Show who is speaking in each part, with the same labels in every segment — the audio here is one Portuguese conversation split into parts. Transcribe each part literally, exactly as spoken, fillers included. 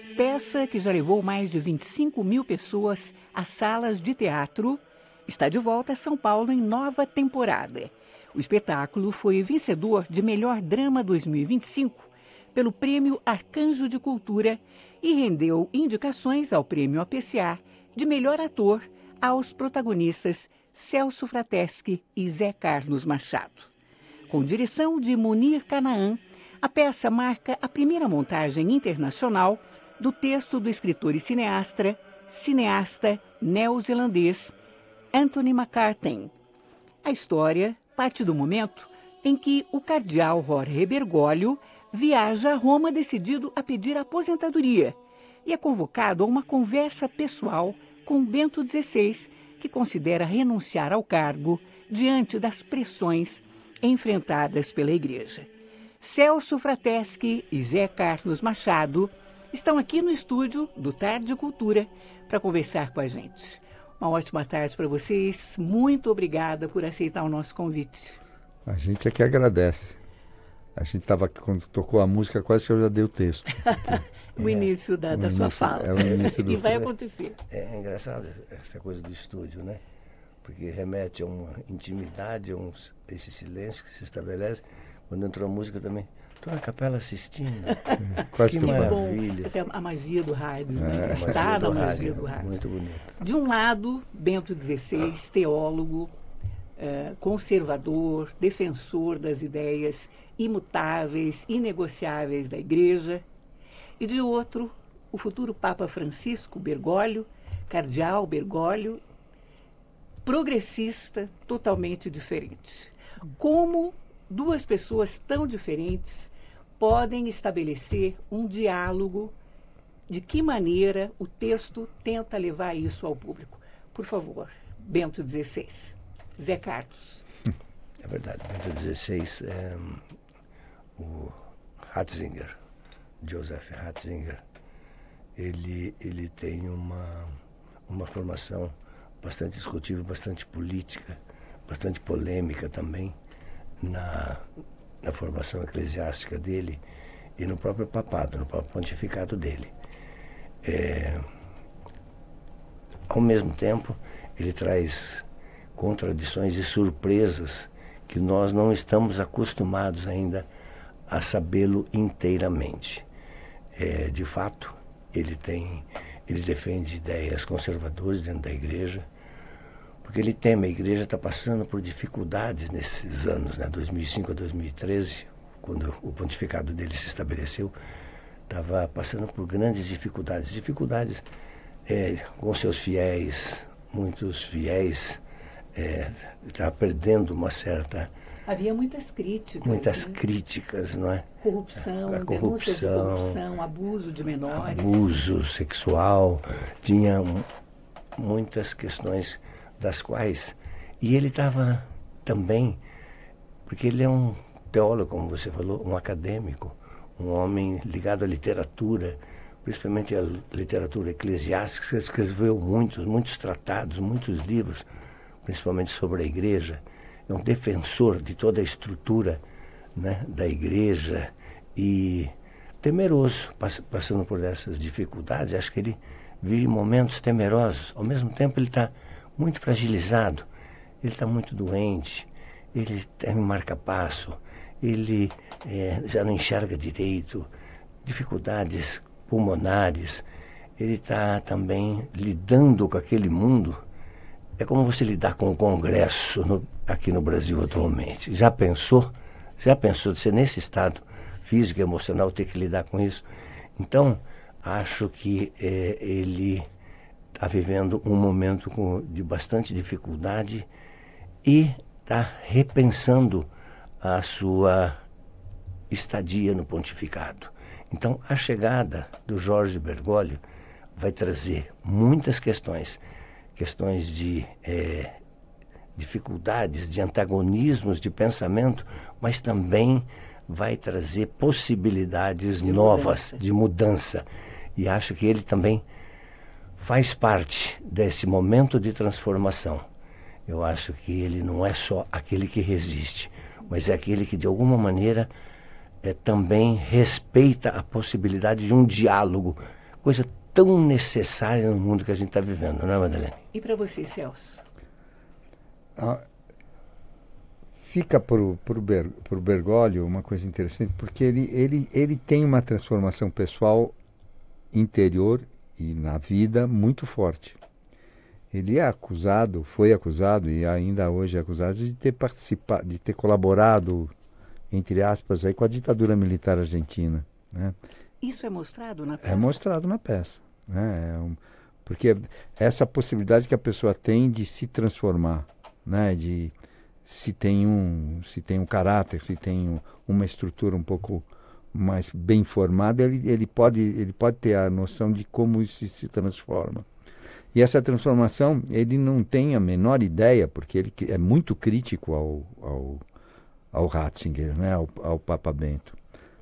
Speaker 1: peça que já levou mais de vinte e cinco mil pessoas às salas de teatro, está de volta a São Paulo em nova temporada. O espetáculo foi vencedor de Melhor Drama dois mil e vinte e cinco pelo Prêmio Arcanjo de Cultura e rendeu indicações ao Prêmio A P C A de Melhor Ator aos protagonistas Celso Frateschi e Zé Carlos Machado. Com direção de Munir Canaã, a peça marca a primeira montagem internacional do texto do escritor e cineasta, cineasta neozelandês Anthony McCartney. A história parte do momento em que o cardeal Jorge Bergoglio viaja a Roma decidido a pedir aposentadoria e é convocado a uma conversa pessoal com Bento dezesseis, que considera renunciar ao cargo diante das pressões enfrentadas pela Igreja. Celso Frateschi e Zé Carlos Machado estão aqui no estúdio do Tarde Cultura para conversar com a gente. Uma ótima tarde para vocês. Muito obrigada por aceitar o nosso convite.
Speaker 2: A gente é que agradece. A gente estava, quando tocou a música, quase que eu já dei o texto.
Speaker 1: o é, início da, da início, sua fala.
Speaker 2: É o início do...
Speaker 1: E vai acontecer.
Speaker 3: É, é engraçado essa coisa do estúdio, né? Porque remete a uma intimidade, a um, esse silêncio que se estabelece. Quando entrou a música também, estou na capela assistindo.
Speaker 2: É, quase
Speaker 3: que
Speaker 2: que
Speaker 3: maravilha.
Speaker 1: Essa é a magia do rádio,
Speaker 2: é,
Speaker 1: né?
Speaker 2: Está
Speaker 1: na magia, magia do rádio.
Speaker 3: Muito bonito.
Speaker 1: De um lado, Bento dezesseis, ah. teólogo, uh, conservador, defensor das ideias imutáveis, inegociáveis da Igreja. E de outro, o futuro Papa Francisco Bergoglio, cardeal Bergoglio, progressista, totalmente diferente. Como duas pessoas tão diferentes podem estabelecer um diálogo? De que maneira o texto tenta levar isso ao público? Por favor, Bento dezesseis. Zé Carlos.
Speaker 3: É verdade, Bento dezesseis, é, o Ratzinger, Joseph Ratzinger, ele, ele tem uma, uma formação bastante discutível, bastante política, bastante polêmica também, Na, na formação eclesiástica dele e no próprio papado, no próprio pontificado dele. É, ao mesmo tempo, ele traz contradições e surpresas que nós não estamos acostumados ainda a sabê-lo inteiramente. É, de fato, ele tem, ele defende ideias conservadoras dentro da Igreja, porque ele teme, a Igreja está passando por dificuldades nesses anos, né? dois mil e cinco a dois mil e treze, quando o pontificado dele se estabeleceu, estava passando por grandes dificuldades, dificuldades é, com seus fiéis, muitos fiéis, é, estava perdendo uma certa...
Speaker 1: Havia muitas críticas.
Speaker 3: Muitas
Speaker 1: né?
Speaker 3: críticas, não é?
Speaker 1: Corrupção,
Speaker 3: a
Speaker 1: corrupção, de
Speaker 3: corrupção,
Speaker 1: corrupção, abuso de menores.
Speaker 3: Abuso sexual, tinha muitas questões das quais, e ele estava também, porque ele é um teólogo, como você falou, um acadêmico, um homem ligado à literatura, principalmente à literatura eclesiástica, que escreveu muitos, muitos tratados, muitos livros, principalmente sobre a Igreja, é um defensor de toda a estrutura, né, da Igreja e temeroso, pass- passando por essas dificuldades. Acho que ele vive momentos temerosos, ao mesmo tempo ele está muito fragilizado, ele está muito doente, ele tem um marca-passo, ele é, já não enxerga direito, dificuldades pulmonares, ele está também lidando com aquele mundo. É como você lidar com o Congresso no, aqui no Brasil atualmente. Já pensou? Já pensou de ser nesse estado físico e emocional, ter que lidar com isso? Então, acho que é, ele está vivendo um momento com, de bastante dificuldade e está repensando a sua estadia no pontificado. Então, a chegada do Jorge Bergoglio vai trazer muitas questões, questões de é, dificuldades, de antagonismos de pensamento, mas também vai trazer possibilidades de novas, mudança. de mudança. E acho que ele também faz parte desse momento de transformação. Eu acho que ele não é só aquele que resiste, mas é aquele que, de alguma maneira, é, também respeita a possibilidade de um diálogo coisa tão necessária no mundo que a gente está vivendo, não é, Madeleine?
Speaker 1: E para você, Celso?
Speaker 2: Ah, fica para o Ber, Bergoglio uma coisa interessante, porque ele, ele, ele tem uma transformação pessoal interior e na vida muito forte. Ele é acusado, foi acusado e ainda hoje é acusado de ter participado, de ter colaborado, entre aspas, aí, com a ditadura militar argentina, né?
Speaker 1: Isso é mostrado na peça?
Speaker 2: É mostrado na peça, né? É um, porque essa possibilidade que a pessoa tem de se transformar, né? De se tem um, se tem um caráter, se tem um, uma estrutura um pouco mais bem formada, ele, ele, pode, ele pode ter a noção de como isso se transforma. E essa transformação, ele não tem a menor ideia, porque ele é muito crítico ao, ao, ao Ratzinger, né? ao, ao Papa Bento.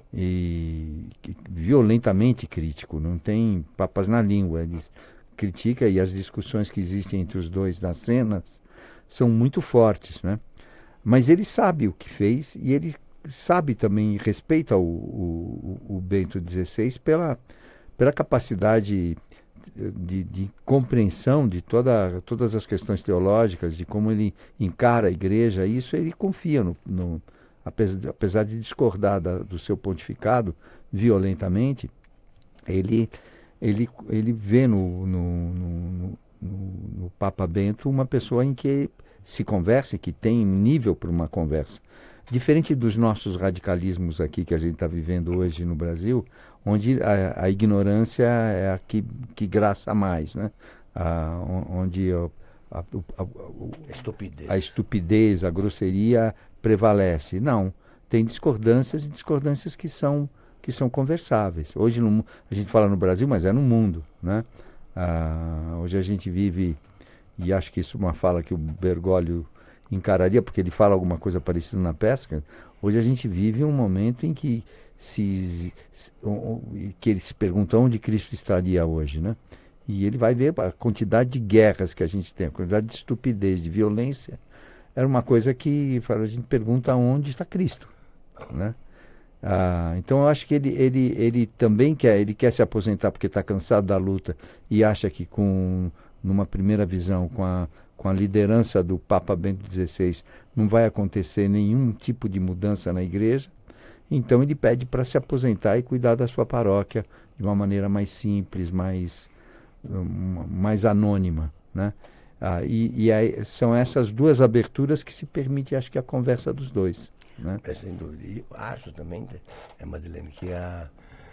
Speaker 2: E violentamente crítico, não tem papas na língua. Ele critica, e as discussões que existem entre os dois nas cenas são muito fortes, né? Mas ele sabe o que fez e ele sabe também, respeita o, o, o Bento dezesseis pela, pela capacidade de, de compreensão de toda, todas as questões teológicas, de como ele encara a igreja. Isso ele confia no, no apesar, apesar de discordar da, do seu pontificado violentamente, ele, ele, ele vê no, no, no, no, no Papa Bento uma pessoa em que se conversa, que tem nível para uma conversa. Diferente dos nossos radicalismos aqui que a gente está vivendo hoje no Brasil, onde a, a ignorância é a que, que graça mais, né? A, onde a, a, a, a, estupidez. a estupidez, a grosseria prevalece. Não, tem discordâncias e discordâncias que são, que são conversáveis. Hoje no, a gente fala no Brasil, mas é no mundo, né? Ah, hoje a gente vive, e acho que isso é uma fala que o Bergoglio encararia, porque ele fala alguma coisa parecida na pesca. Hoje a gente vive um momento em que, se, se, que ele se pergunta onde Cristo estaria hoje, né? E ele vai ver a quantidade de guerras que a gente tem, a quantidade de estupidez, de violência. Era uma coisa que a gente pergunta onde está Cristo, né? Ah, então eu acho que ele, ele, ele também quer, ele quer se aposentar porque está cansado da luta e acha que com, numa primeira visão, com a com a liderança do Papa Bento dezesseis, não vai acontecer nenhum tipo de mudança na igreja. Então ele pede para se aposentar e cuidar da sua paróquia de uma maneira mais simples, mais, um, mais anônima, né? Ah, e e aí, são essas duas aberturas que se permite, acho que, a conversa dos dois, né?
Speaker 3: É, sem dúvida. E acho também, é, Madeleine, que a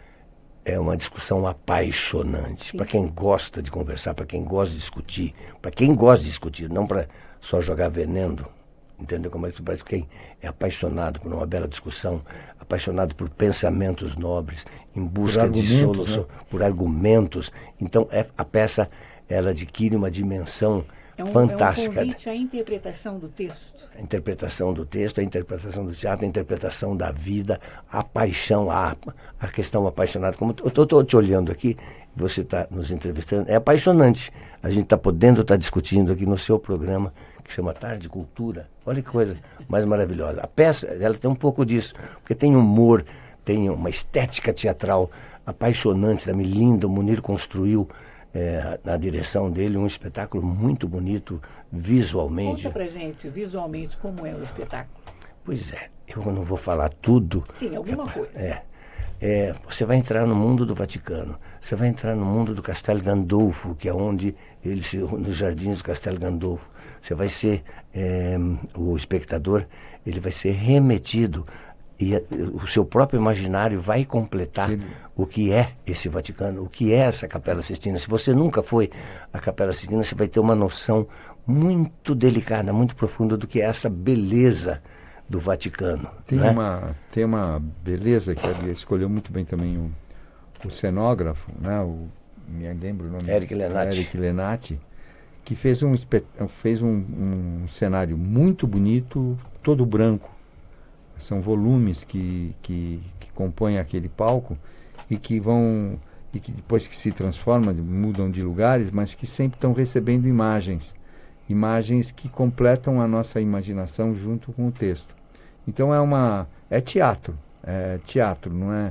Speaker 3: é uma discussão apaixonante. Para quem gosta de conversar, para quem gosta de discutir, para quem gosta de discutir, não para só jogar veneno, entendeu? Como é que parece quem é apaixonado por uma bela discussão, apaixonado por pensamentos nobres, em busca de solução, né? Por argumentos. Então, é, a peça ela adquire uma dimensão
Speaker 1: é um,
Speaker 3: fantástica.
Speaker 1: É um convite à interpretação do texto.
Speaker 3: A interpretação do texto, a interpretação do teatro, a interpretação da vida, a paixão, a, a questão apaixonada. Como eu estou te olhando aqui, você está nos entrevistando, é apaixonante. A gente está podendo estar tá discutindo aqui no seu programa, que chama Tarde de Cultura. Olha que coisa mais maravilhosa. A peça, ela tem um pouco disso, porque tem humor, tem uma estética teatral apaixonante, também linda. O Munir construiu, É, na direção dele, um espetáculo muito bonito visualmente.
Speaker 1: Conta pra gente, visualmente, como é o espetáculo.
Speaker 3: Pois é, eu não vou falar tudo.
Speaker 1: Sim, alguma
Speaker 3: que,
Speaker 1: coisa.
Speaker 3: É, é, você vai entrar no mundo do Vaticano, você vai entrar no mundo do Castel Gandolfo, que é onde ele se, nos jardins do Castel Gandolfo. Você vai ser, é, o espectador, ele vai ser remetido e o seu próprio imaginário vai completar Ele... o que é esse Vaticano, o que é essa Capela Sistina. Se você nunca foi à Capela Sistina, você vai ter uma noção muito delicada, muito profunda do que é essa beleza do Vaticano.
Speaker 2: Tem,
Speaker 3: né?
Speaker 2: uma, tem uma beleza que ele escolheu muito bem também o, o cenógrafo, né? O, me lembro o nome.
Speaker 3: Eric Lenati.
Speaker 2: Eric Lenati, que fez um, fez um, um cenário muito bonito, todo branco. São volumes que, que, que compõem aquele palco e que vão, e que depois que se transformam, mudam de lugares, mas que sempre estão recebendo imagens, imagens que completam a nossa imaginação junto com o texto. Então é uma, é teatro, é teatro, não é,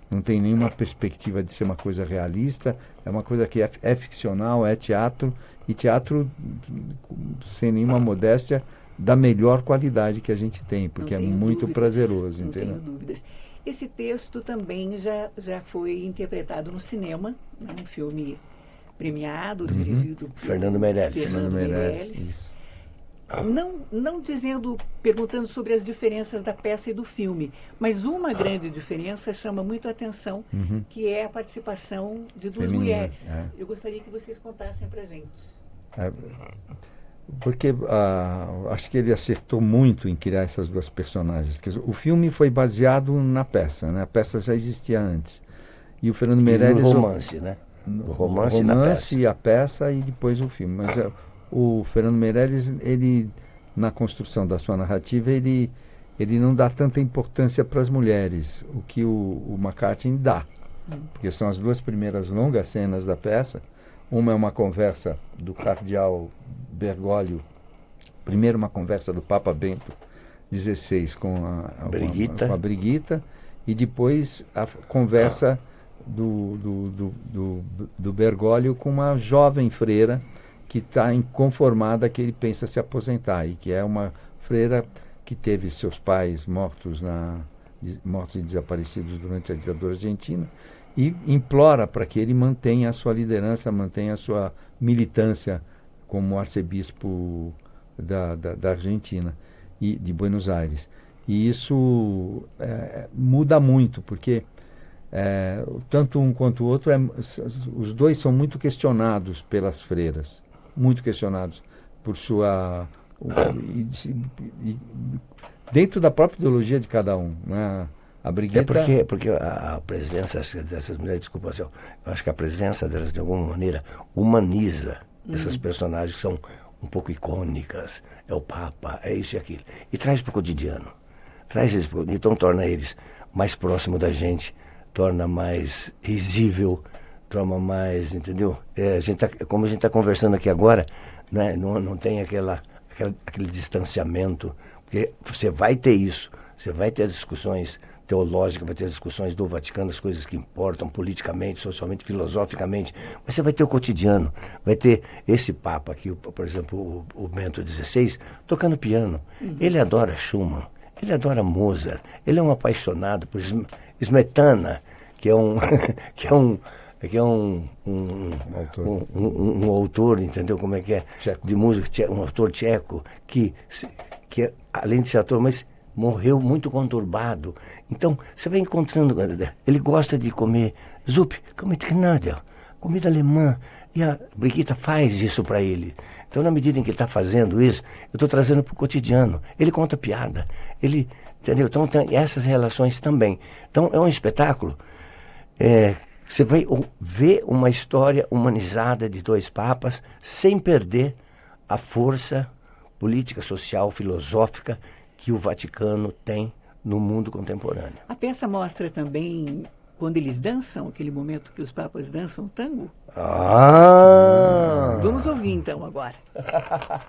Speaker 2: não tem nenhuma perspectiva de ser uma coisa realista, é uma coisa que é, é ficcional, é teatro, e teatro, sem nenhuma modéstia, da melhor qualidade que a gente tem, porque é muito
Speaker 1: dúvidas,
Speaker 2: prazeroso,
Speaker 1: não
Speaker 2: entendeu?
Speaker 1: tenho dúvidas. Esse texto também já, já foi interpretado no cinema, né, um filme premiado, uhum. dirigido por
Speaker 3: Fernando Meirelles.
Speaker 1: Fernando Meirelles. Não, não dizendo, perguntando sobre as diferenças da peça e do filme, mas uma grande diferença chama muito a atenção, uhum. que é a participação de duas Feminina, mulheres. É. Eu gostaria que vocês contassem pra gente.
Speaker 2: É, porque uh, acho que ele acertou muito em criar essas duas personagens. Quer dizer, o filme foi baseado na peça, né? A peça já existia antes. E o Fernando Meirelles...
Speaker 3: No romance, o, né?
Speaker 2: No romance, o romance e, e a peça e depois o filme. Mas uh, o Fernando Meirelles, ele, na construção da sua narrativa, ele, ele não dá tanta importância para as mulheres, o que o, o McCarthy dá. Hum. Porque são as duas primeiras longas cenas da peça. Uma é uma conversa do cardeal Bergoglio, primeiro uma conversa do Papa Bento dezesseis com a, a,
Speaker 3: Brigitta.
Speaker 2: com a Brigitta, e depois a conversa do, do, do, do, do Bergoglio com uma jovem freira que está inconformada, que ele pensa se aposentar, e que é uma freira que teve seus pais mortos, na, mortos e desaparecidos durante a ditadura argentina, e implora para que ele mantenha a sua liderança, mantenha a sua militância como arcebispo da, da, da Argentina e de Buenos Aires. E isso é, muda muito, porque é, tanto um quanto o outro, é, os dois são muito questionados pelas freiras, muito questionados por sua... E, e, dentro da própria ideologia de cada um, né? A Brigitta...
Speaker 3: É porque, porque a, a presença dessas mulheres, desculpa, eu acho que a presença delas, de alguma maneira, humaniza uhum. essas personagens que são um pouco icônicas. É o Papa, é isso e aquilo. E traz para o cotidiano. Traz eles pro, então torna eles mais próximo da gente, torna mais risível, torna mais, entendeu? É, a gente tá, como a gente está conversando aqui agora, né, não, não tem aquela, aquela, aquele distanciamento, porque você vai ter isso, você vai ter as discussões teológica, vai ter as discussões do Vaticano, as coisas que importam politicamente, socialmente, filosoficamente, mas você vai ter o cotidiano, vai ter esse Papa aqui, por exemplo, o, o Bento dezesseis, tocando piano. Uhum. Ele adora Schumann, ele adora Mozart, ele é um apaixonado por Smetana, que é um que é um que é um um, um, autor. Um, um, um autor, entendeu como é que é? Tcheco. De música, um autor tcheco, que, que além de ser ator, mas morreu muito conturbado. Então, você vai encontrando... Ele gosta de comer Zup, Knödel, comida alemã. E a Brigitta faz isso para ele. Então, na medida em que ele está fazendo isso, eu estou trazendo para o cotidiano. Ele conta piada. Ele, entendeu? Então, tem essas relações também. Então, é um espetáculo. É, você vai ver uma história humanizada de dois papas sem perder a força política, social, filosófica que o Vaticano tem no mundo contemporâneo.
Speaker 1: A peça mostra também quando eles dançam, aquele momento que os papas dançam tango?
Speaker 3: Ah!
Speaker 1: Vamos ouvir então agora.